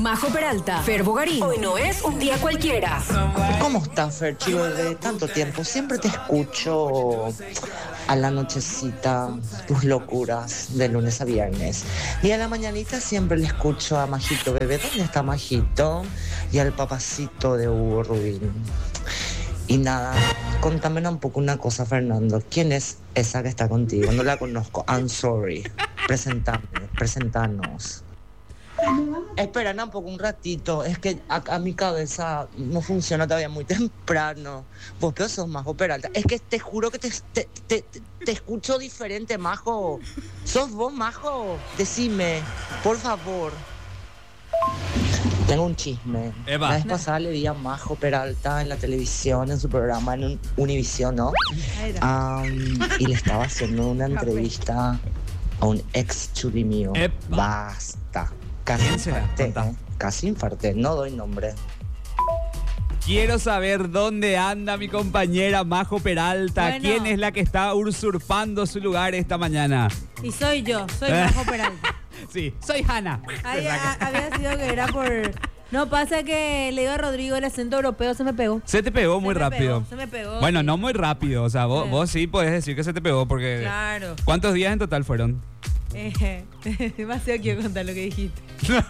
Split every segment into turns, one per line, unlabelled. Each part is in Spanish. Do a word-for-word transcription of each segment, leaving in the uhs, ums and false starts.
Majo Peralta, Fer Bogarín. Hoy no es un día cualquiera.
¿Cómo estás, Fer, chico? De tanto tiempo. Siempre te escucho a la nochecita tus locuras de lunes a viernes. Y a la mañanita siempre le escucho a Majito Bebé. ¿Dónde está Majito? Y al papacito de Hugo Rubín. Y nada, contame un poco una cosa, Fernando. ¿Quién es esa que está contigo? No la conozco. I'm sorry. Presentame, presentanos. Espera, un poco, un ratito. Es que a, a mi cabeza no funciona todavía muy temprano. Vos pero sos Majo Peralta. Es que te juro que te, te, te, te escucho diferente, Majo. ¿Sos vos, Majo? Decime, por favor. Tengo un chisme.
Eva.
La vez pasada le vi a Majo Peralta en la televisión, en su programa en un Univisión, ¿no? Um, y le estaba haciendo una entrevista a un ex chuli mío.
Epa.
Basta. Casi
¿Quién será?
infarté,
Contá.
¿eh? Casi infarté. No doy nombre.
Quiero saber dónde anda mi compañera Majo Peralta.
Bueno.
¿Quién es la que está usurpando su lugar esta mañana?
Y soy yo, soy Majo Peralta.
Sí, soy Hanna.
Ay, a- había sido que era por... No, pasa que le digo a Rodrigo, el acento europeo se me pegó.
Se te pegó
Se
muy
me
rápido.
pegó, se me pegó.
Bueno,
sí.
no muy rápido. O sea, vos,
Sí.
vos sí podés decir que se te pegó porque...
Claro.
¿Cuántos días en total fueron?
Eh, demasiado quiero contar lo que dijiste.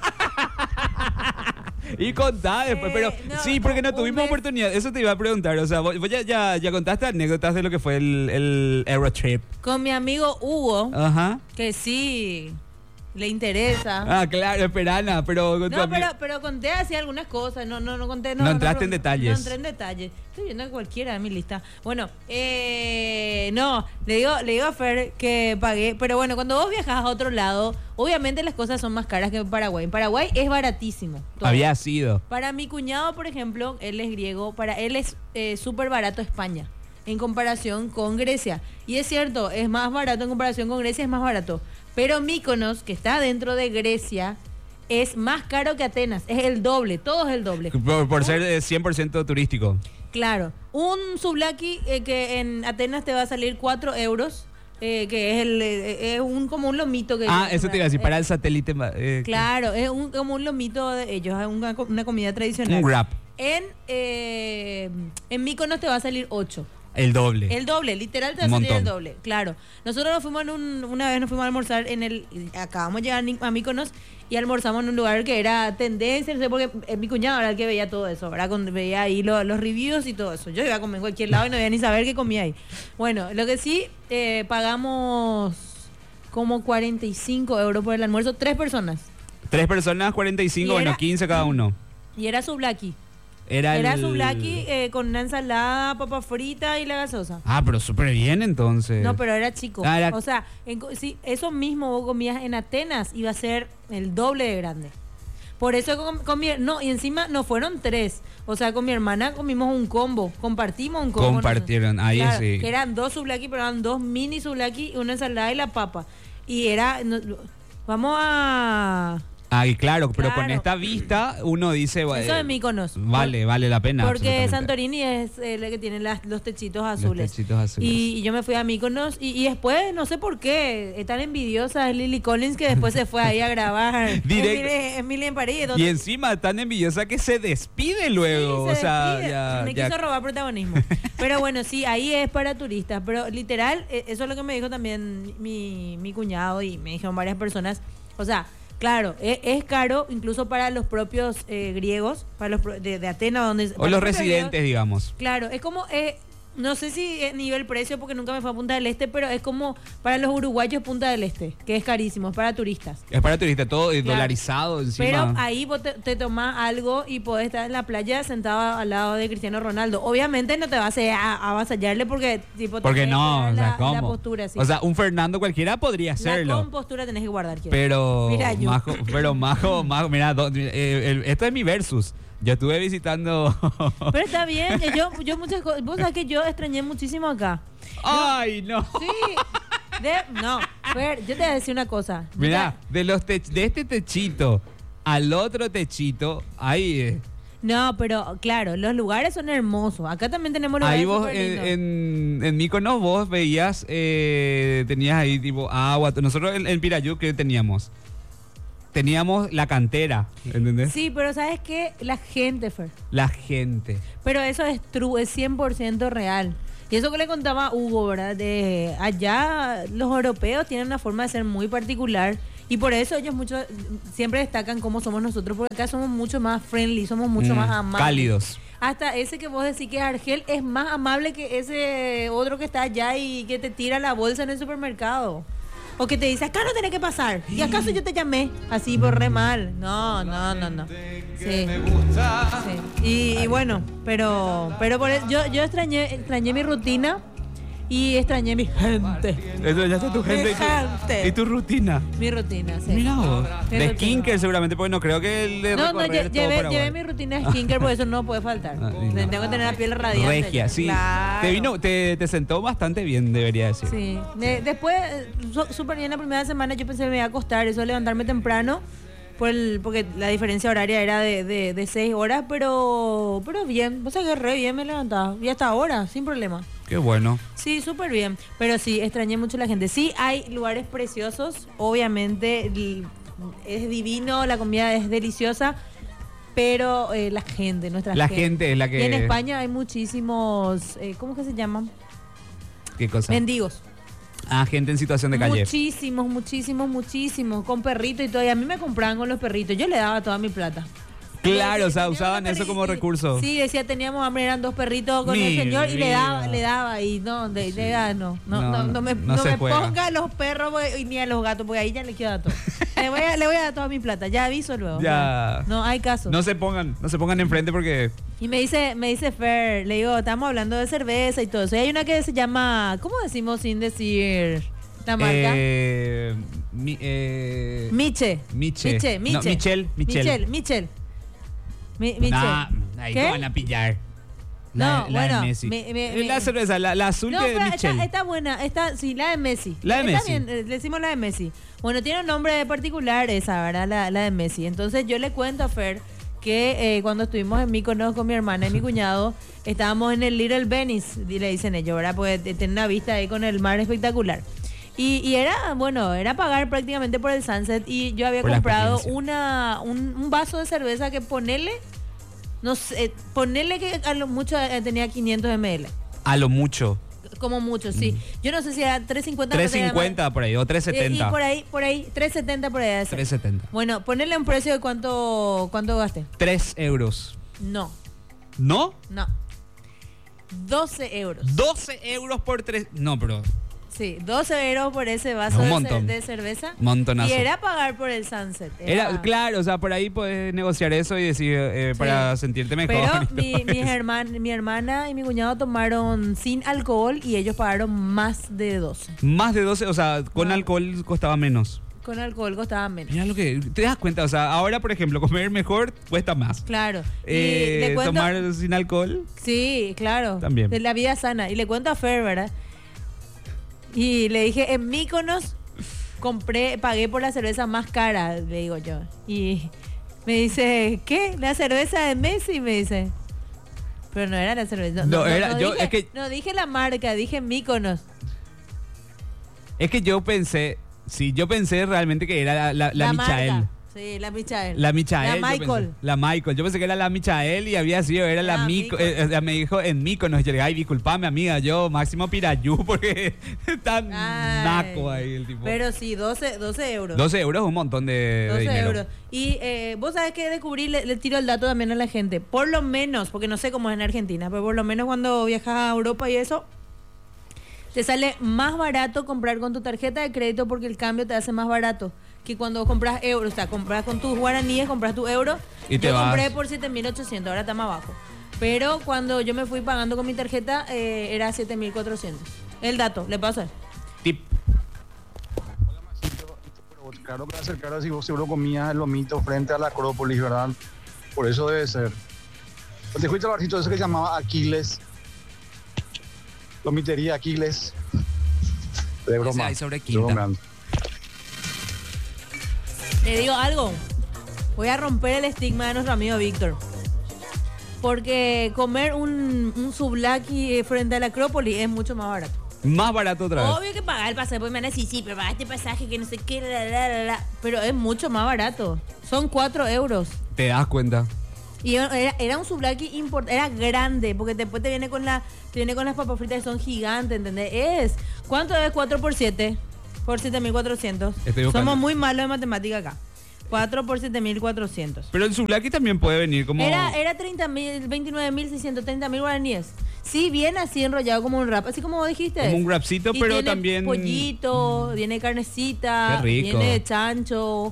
Y contá después,
Eh,
pero
no,
sí, porque no
un
tuvimos
mes.
oportunidad. Eso te iba a preguntar. O sea, vos, vos ya, ya, ya contaste anécdotas de lo que fue el, el Eurotrip.
Con mi amigo Hugo,
Ajá.
que sí le interesa.
Ah, claro, Esperana, pero... con tu
No,
ami-
pero, pero conté así algunas cosas, no, no, no conté.
No entraste en
no,
detalles.
No entré en detalles. Estoy viendo que cualquiera de mi lista. Bueno, eh, no, le digo, le digo a Fer que pagué, pero bueno, cuando vos viajás a otro lado, obviamente las cosas son más caras que en Paraguay. En Paraguay es baratísimo. todo.
Había sido.
Para mi cuñado, por ejemplo, él es griego, para él es eh, súper barato España en comparación con Grecia. Y es cierto, es más barato en comparación con Grecia, es más barato. Pero Mykonos, que está dentro de Grecia, es más caro que Atenas. Es el doble, todo es el doble.
Por, por ser eh, cien por ciento turístico.
Claro, un souvlaki eh, que en Atenas te va a salir cuatro euros, eh, que es el eh, es un como un lomito que
Ah,
ellos
eso te iba a decir,
compran.
para
Eh,
el satélite... eh,
Claro, es un, como un lomito de ellos, es una, co- una comida tradicional.
Un wrap.
En, eh, en Mykonos te va a salir ocho.
El doble.
El doble, literal te va
Un
a salir el
montón.
doble, claro. Nosotros nos fuimos en un, una vez nos fuimos a almorzar en el, acabamos de llegar a Ni- a Mykonos y almorzamos en un lugar que era tendencia, no sé, porque eh, mi cuñado era el que veía todo eso, ¿verdad? Con- veía ahí lo- los reviews y todo eso. Yo iba a comer en cualquier lado y no iba ni saber qué comía ahí. Bueno, lo que sí, eh, pagamos como cuarenta y cinco euros por el almuerzo, tres personas.
Tres personas, cuarenta y cinco,
Y
bueno,
era-
quince cada uno.
Y era souvlaki.
Era,
Era
el...
souvlaki eh, con una ensalada, papa frita y la gaseosa.
Ah, pero súper bien entonces.
No, pero era chico.
Ah, era-
O sea, en co- si eso mismo vos comías en Atenas, iba a ser el doble de grande. Por eso con, con mi... No, y encima no fueron tres. O sea, con mi hermana comimos un combo. Compartimos un combo.
Compartieron, ahí
Claro,
sí.
que eran dos souvlaki, pero eran dos mini souvlaki, una ensalada y la papa. Y era... no- vamos a...
Ah, y claro, pero con
Claro.
esta vista uno dice...
Eso
eh,
de Mykonos.
Vale, vale la pena.
Porque
absolutamente.
Santorini es el que tiene las- los techitos azules.
techitos azules.
Y, y yo me fui a Mykonos y, y después, no sé por qué, es tan envidiosa es Lily Collins que después se fue ahí a grabar
Directo.
Emily, Emily en París.
Y
donde-
encima tan envidiosa que se despide luego.
Sí, se
o sea,
despide.
ya,
me
ya-
quiso robar protagonismo. Pero bueno, sí, ahí es para turistas. Pero literal, eh, eso es lo que me dijo también mi, mi cuñado y me dijeron varias personas. O sea, claro, es, es caro incluso para los propios eh, griegos, para los pro- de, de Atenas, donde...
O
para
los
propios
residentes,
griegos.
digamos.
Claro, es como, eh, no sé si es nivel precio porque nunca me fue a Punta del Este, pero es como para los uruguayos Punta del Este, que es carísimo, es para turistas.
Es para turistas, todo eh,
Claro.
dolarizado encima.
Pero ahí vos te, te tomás algo y podés estar en la playa sentado al lado de Cristiano Ronaldo. Obviamente no te vas a, a avasallarle porque tipo
Porque
tenés
no,
que
o
dar
sea,
la,
¿cómo?
la postura, sí.
O sea, un Fernando cualquiera podría
la
hacerlo.
compostura tenés que guardar. quiero.
Pero,
Mira, yo.
majo, pero majo, majo, mira, do- eh, el- esto es mi versus. Yo estuve visitando...
Pero está bien, eh, yo, yo muchas cosas, vos sabés que yo extrañé muchísimo acá.
¡Ay, no!
Sí, de- no, Fer, yo te voy a decir una cosa. Yo
Mira,
te-
de, los tech- de este techito al otro techito, ahí... eh,
No, pero claro, los lugares son hermosos. Acá también tenemos lugares
Ahí vos,
súper
en,
lindos.
en, en Mykonos, vos veías, eh, tenías ahí tipo agua. Nosotros en, en Pirayú, ¿qué teníamos? teníamos la cantera, ¿entendés?
Sí, pero ¿sabes qué? La gente, Fer.
La gente.
Pero eso es true, es cien por ciento real. Y eso que le contaba Hugo, ¿verdad? De allá los europeos tienen una forma de ser muy particular y por eso ellos muchos siempre destacan cómo somos nosotros, porque acá somos mucho más friendly, somos mucho
Mm,
más amables.
cálidos.
Hasta ese que vos decís que es Argel es más amable que ese otro que está allá y que te tira la bolsa en el supermercado. O que te dice, acá no tenés que pasar. ¿Y acaso yo te llamé? Así por re mal. No, no, no, no. Sí. Sí. Y, y bueno, pero pero por eso, yo, yo extrañé, extrañé mi rutina y extrañé mi gente.
Eso ya está tu gente.
Mi
y tu-
gente.
Y tu rutina.
Mi rutina, sí.
Mira vos.
Mi
De
rutina.
skincare seguramente, porque no creo que el de
No, no,
recorrer
lle-
todo
llevé,
Paraguay.
llevé mi rutina de skincare, por eso no puede faltar.
Ah, y no.
Tengo que tener la piel radiante.
Regia, sí.
Claro.
Te vino, te, te sentó bastante bien, debería decir.
Sí. De- después, eh, su- súper bien la primera semana, yo pensé que me iba a costar eso de levantarme temprano, por el, porque la diferencia horaria era de, de, de seis horas, pero pero bien. O sea que re bien me levantaba. Y hasta ahora, sin problema.
Qué bueno.
Sí, súper bien. Pero sí, extrañé mucho a la gente. Sí, hay lugares preciosos. Obviamente l- es divino, la comida es deliciosa. Pero eh, la gente, nuestra
La
gente.
gente es la que...
Y en España hay muchísimos, eh, ¿cómo que se llaman?
¿Qué cosa?
Mendigos.
Ah, gente en situación de calle.
Muchísimos, muchísimos, muchísimos. Con perritos y todo. Y a mí me compraban con los perritos. Yo le daba toda mi plata.
Claro, o sea,
Teníamos
usaban
dos
eso como
perritos,
recurso.
Sí, decía, teníamos hambre, eran dos perritos con
Mi
el señor y le
vida.
daba, le daba y no, de, de- ah, no, no,
No,
no, no me,
no
no
se
me
juega.
ponga a los perros porque- y ni a los gatos, porque ahí ya le quiero dar todo. le, voy a, le voy a dar toda mi plata, ya aviso luego.
Ya.
No hay caso.
No se pongan, no se pongan enfrente porque...
Y me dice, me dice Fer, le digo, estamos hablando de cerveza y todo eso. Y hay una que se llama, ¿cómo decimos sin decir la marca?
Eh, mi, eh,
Miche.
Miche.
Miche, Miche.
No, Michel, Michel.
Michel, Michel. Mi- Michel.
Nah, ahí
¿Qué?
no van a pillar.
No,
La, la
bueno,
de Messi.
mi- mi-
Eh,
mi-
la cerveza, la, la azul
No,
de
pero
Michel.
está, está buena, está, sí, la de Messi.
La de
Está
Messi.
bien, eh, le decimos la de Messi. Bueno, tiene un nombre particular esa, ¿verdad? La, la de Messi. Entonces yo le cuento a Fer que eh, cuando estuvimos en Mykonos con mi hermana y mi cuñado, estábamos en el Little Venice, y le dicen ellos, ¿verdad? Porque t- tiene una vista ahí con el mar espectacular. Y, y era, bueno, era pagar prácticamente por el sunset y yo había
Por la
comprado
experiencia.
una, un, un vaso de cerveza que ponele, no sé, ponele que a lo mucho eh, tenía quinientos mililitros.
A lo mucho.
Como mucho, sí. Yo no sé si era tres cincuenta.
tres cincuenta por ahí, o tres
Eh, y
setenta.
por ahí, por ahí, tres setenta por ahí. debe ser.
tres setenta.
Bueno, ponerle un precio de cuánto, cuánto gasté.
tres euros.
No,
¿No?
no. doce euros.
doce euros por tres. No, pero.
Sí, doce euros por ese vaso
Un
de,
montón.
cer- de cerveza.
Montonazo.
Y era pagar por el sunset.
Era, claro, o sea, por ahí puedes negociar eso y decir eh,
Sí.
para sentirte mejor.
Pero
y todo
mi, mis
eso.
herman- mi hermana y mi cuñado tomaron sin alcohol y ellos pagaron más de doce.
Más de doce, o sea, con
Ah.
alcohol costaba menos.
Con alcohol costaba menos.
Mira lo que. Te das cuenta, o sea, ahora, por ejemplo, comer mejor cuesta más.
Claro. Y
Eh,
le cuento-
tomar sin alcohol.
Sí, claro.
También.
De la vida sana. Y le cuento a Fer, ¿verdad? Y le dije, en Mykonos compré, pagué por la cerveza más cara, le digo yo. Y me dice, ¿qué? ¿La cerveza de Messi? Me dice. Pero no era la cerveza.
No, era- yo-
dije,
es que-
no dije la marca, dije Mykonos.
Es que yo pensé, sí, yo pensé realmente que era la, la, la Michael.
marca. Sí, la Michael.
La Michael.
La
yo
Michael.
pensé. La Michael. Yo pensé que era la Michael y había sido, era la
Ah,
Mico.
Mico.
eh, o sea, me dijo en Mykonos. Yo le dije, ay, disculpame, amiga, yo máximo pirayú porque tan
Ay.
naco ahí el tipo.
Pero sí, doce, doce euros.
doce euros es un montón de, de
doce
dinero.
euros. Y eh, vos sabés que descubrí, le, le tiro el dato también a la gente. Por lo menos, porque no sé cómo es en Argentina, pero por lo menos cuando viajas a Europa y eso, te sale más barato comprar con tu tarjeta de crédito porque el cambio te hace más barato que cuando compras euros. O sea, compras con tus guaraníes, compras tu euro.
Y te
yo
vas.
compré por siete mil ochocientos, ahora está más bajo. Pero cuando yo me fui pagando con mi tarjeta, eh, era siete mil cuatrocientos. El dato, le paso.
Tip.
Pero claro que va a ser caro si vos seguro comías el lomito frente a la Acrópolis, ¿verdad? Por eso debe ser. Pues te fuiste al barcito ese que se llamaba Aquiles. Lomitería Aquiles. De broma.
hay sobre
de
Quinta.
broma.
Le digo algo. Voy a romper el estigma de nuestro amigo Víctor. Porque comer un, un souvlaki frente a la Acrópolis es mucho más barato.
Más barato otra vez.
Obvio que pagar el pasaje, pues me van a decir, sí, pero pagar este pasaje que no sé qué, la, la, la, la. Pero es mucho más barato. Son cuatro euros.
¿Te das cuenta?
Y era, era un souvlaki importante, era grande, porque después te viene con la te viene con las papas fritas que son gigantes, ¿entendés? Es, ¿cuánto es cuatro por siete? Por siete mil cuatrocientos. Somos muy malos en matemática acá. cuatro por siete mil cuatrocientos.
Pero el souvlaki también puede venir como...
Era, era treinta mil, veintinueve mil seiscientos, treinta mil guaraníes. Sí, viene así enrollado como un wrap, así como dijiste.
Como un wrapcito,
y
pero
tiene
también...
pollito, viene carnecita,
Qué rico.
viene chancho,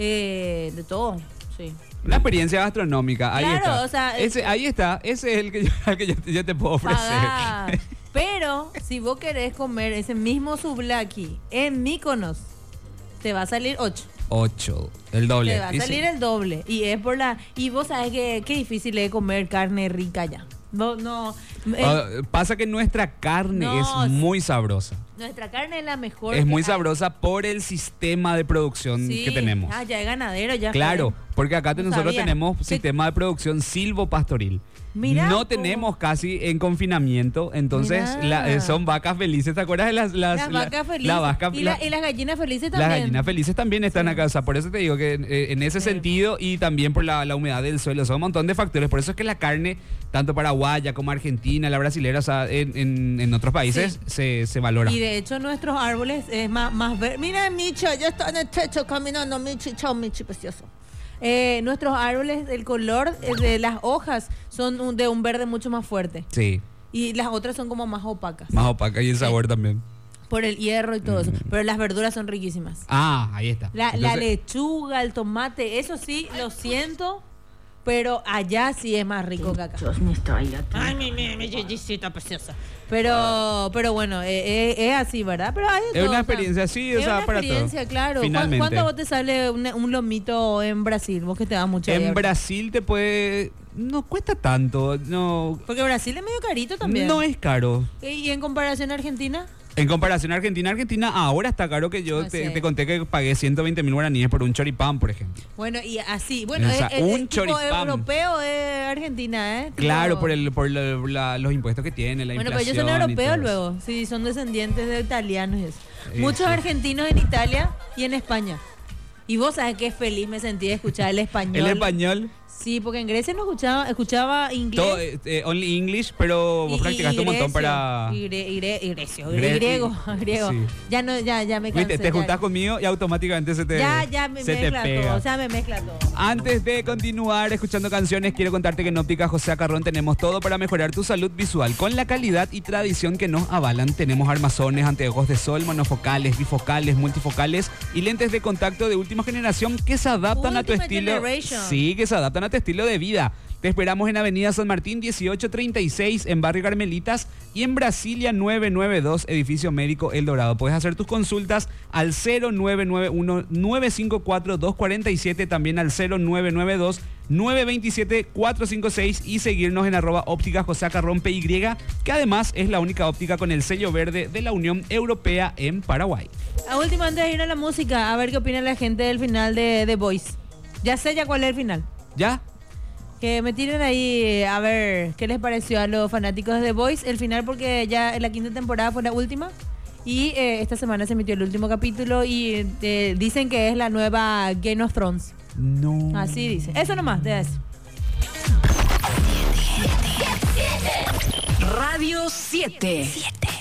eh, de todo, sí.
Una experiencia gastronómica, ahí
Claro,
está.
o sea,
ese,
es-
ahí está, ese es el que yo, el que yo, yo te puedo ofrecer.
Pagá. Pero si vos querés comer ese mismo souvlaki en Mykonos, te va a salir ocho.
Ocho, el doble.
Te va a
Y
salir
sí.
el doble. Y es por la. Y vos sabés que qué difícil es comer carne rica ya. No, no. eh,
Ah, pasa que nuestra carne
No,
es muy sabrosa.
nuestra carne es la mejor.
Es
que
muy
hay.
sabrosa por el sistema de producción
Sí.
que tenemos.
Ah, ya es ganadero, ya.
Claro,
fue.
porque acá te-
No
nosotros
sabía.
tenemos
¿Qué?
sistema de producción silvopastoril.
Mirá,
no
po.
tenemos casi en confinamiento, entonces
Mirá.
la- eh, son vacas felices. ¿Te acuerdas de las, las,
Las
la-
vacas felices.
la vaca-
y, la-
la-
y las gallinas felices
las
también.
gallinas felices también están
Sí.
acá, o sea, por eso te digo que eh, en ese
Sí.
sentido y también por la, la humedad del suelo, son un montón de factores. Por eso es que la carne, tanto paraguaya como argentina, la brasilera, o sea, en, en- en otros países se, se valora.
Y de hecho nuestros árboles es más, más verde. Mira, Micho, ya está en el techo caminando, Michi, chao, Michi, precioso. Eh, nuestros árboles, el color eh, de las hojas son un- de un verde mucho más fuerte.
Sí,
Y las otras son como más opacas.
más opaca y el sabor también.
Por el hierro y todo eso.
Mm.
Pero las verduras son riquísimas.
Ah, ahí está.
La, la
Entonces,
lechuga, el tomate, eso sí, lo siento. Pero allá sí es más rico que acá. Ay, mi, mi, mi yeyecita preciosa. Pero, pero bueno, eh, eh, es así, ¿verdad? Pero hay de
Es
todo,
una
o sea,
experiencia, sí, o
es
sea,
una
para todo.
experiencia, claro. ¿Cu-
Finalmente.
¿Cuánto a vos te sale un, un lomito en Brasil? Vos que te vas mucho
En
allá.
Brasil te puede... No cuesta tanto, no...
Porque Brasil es medio carito también.
No es caro.
¿Y en comparación a Argentina?
En comparación a Argentina, Argentina ahora está caro que yo
No
te,
sé.
te conté que pagué ciento veinte mil guaraníes por un choripán, por ejemplo.
Bueno, y así. Bueno,
O sea,
es, es-
un
es tipo
choripán.
europeo es Argentina, ¿eh? Tipo-
Claro, por el por la- la- los impuestos que tiene, la
Bueno, pues
inflación.
ellos son
y
europeos
todo eso.
luego. Sí, son descendientes de italianos y eso.
Eh,
Muchos
sí.
argentinos en Italia y en España. Y vos sabés qué feliz me sentí de escuchar el español.
El español,
Sí, porque en Grecia no escuchaba, escuchaba inglés.
todo, eh, eh, only English, pero vos
y-
practicaste
y
un montón
grecio,
para...
Y, gre- y gre- y grecio,
Gre-
griego, griego.
sí.
Ya no, ya, ya me cansé.
Viste, te
ya.
juntás conmigo y automáticamente se te,
Ya, ya me
se te
mezcla
pega.
todo. O sea, me mezcla todo.
Antes de continuar escuchando canciones, quiero contarte que en Óptica José Acarrón tenemos todo para mejorar tu salud visual. Con la calidad y tradición que nos avalan, tenemos armazones, anteojos de sol, monofocales, bifocales, multifocales y lentes de contacto de última generación que se adaptan a tu
Ultimate
estilo.
generation.
Sí, que se adaptan a tu estilo de vida. Te esperamos en Avenida San Martín dieciocho treinta y seis en Barrio Carmelitas y en Brasilia novecientos noventa y dos, Edificio Médico El Dorado. Puedes hacer tus consultas al cero nueve nueve uno, nueve cinco cuatro, dos cuatro siete, también al cero nueve nueve dos, nueve dos siete, cuatro cinco seis y seguirnos en arroba óptica José Acarrón P Y, que además es la única óptica con el sello verde de la Unión Europea en Paraguay.
A último, antes de ir a la música, a ver qué opina la gente del final de The Voice. Ya sé ya cuál es el final.
¿Ya?
Que me tiren ahí eh, a ver qué les pareció a los fanáticos de The Voice el final, porque ya en la quinta temporada fue la última y eh, esta semana se emitió el último capítulo y eh, dicen que es la nueva Game of Thrones.
No.
Así dice. Eso nomás, de eso.
Radio siete.